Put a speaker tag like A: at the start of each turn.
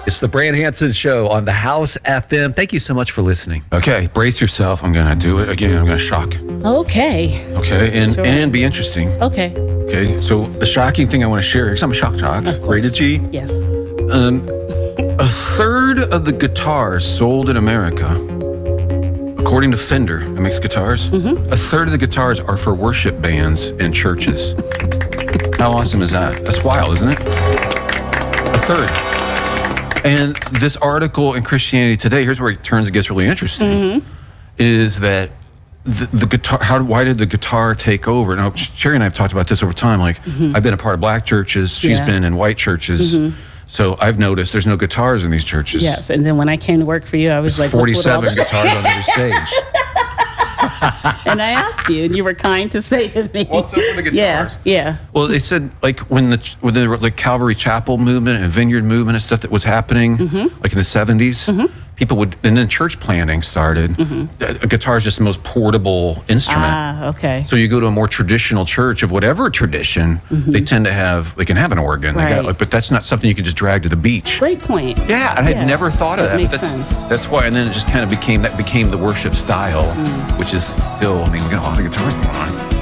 A: It's the Brand Hansen Show on the House FM. Thank you so much for listening.
B: Okay, brace yourself. I'm going to do it again. I'm going to shock.
C: Okay.
B: Okay, and be interesting.
C: Okay.
B: Okay, so the shocking thing I want to share, because I'm a shock jock, rated G.
C: Yes.
B: A third of the guitars sold in America, according to Fender, that makes guitars, a third of the guitars are for worship bands and churches. How awesome is that? That's wild, isn't it? A third. And this article in Christianity Today, here's where it gets really interesting, is that the guitar, why did the guitar take over? Now, Sherry and I have talked about this over time. Like, I've been a part of black churches. She's been in white churches. So I've noticed there's no guitars in these churches.
C: Yes, and then when I came to work for you, I was like,
B: 47 guitars on every stage.
C: And I asked you, and you were kind to say to me,
B: What's up with the guitars?
C: Yeah.
B: Well, they said, like, when the Calvary Chapel movement and Vineyard movement and stuff that was happening, like in the 70s, people would, and then church planting started. A guitar is just the most portable instrument.
C: Ah, okay.
B: So you go to a more traditional church of whatever tradition, they tend to have, they can have an organ, but that's not something you can just drag to the beach.
C: Great point.
B: Yeah, and I'd never thought of that.
C: Makes sense.
B: That's why, and then it just kind of became the worship style, which is still, I mean, we got a lot of guitars going on.